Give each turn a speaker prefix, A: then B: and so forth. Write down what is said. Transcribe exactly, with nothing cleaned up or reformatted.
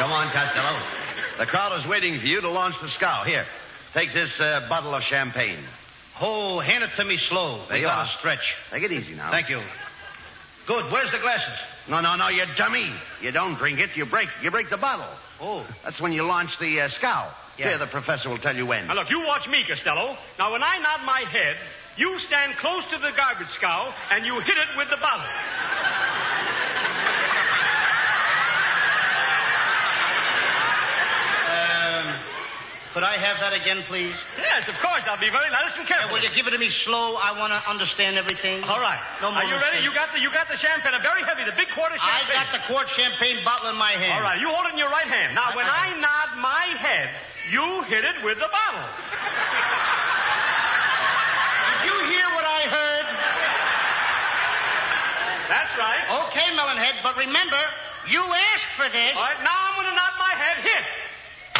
A: Come on, Costello. The crowd is waiting for you to launch the scow. Here, take this uh, bottle of champagne.
B: Oh, hand it to me slow.
A: There you
B: Without
A: are.
B: a stretch.
A: Take it easy now.
B: Thank you. Good. Where's the glasses?
A: No, no, no, you dummy. You don't drink it. You break you break the bottle.
B: Oh.
A: That's when you launch the uh, scow.
B: Yeah.
A: Here, the professor will tell you when.
C: Now, look, you watch me, Costello. Now, when I nod my head, you stand close to the garbage scow, and you hit it with the bottle.
B: Um, could I have that again, please?
C: Yes, of course. I'll be very nice and
B: Yeah,
C: careful.
B: will you give it to me slow? I want to understand everything.
C: All right.
B: No more
C: Are you ready?
B: mistakes.
C: You got the you got the champagne, a very heavy, the big quarter
B: I
C: champagne.
B: got the quart champagne bottle in my hand.
C: All right, you hold it in your right hand. Now, when I nod my head, you hit it with the bottle.
B: Did you hear what I heard?
C: That's right.
B: Okay, Melonhead, but remember, you asked for this.
C: All right, now I'm going to nod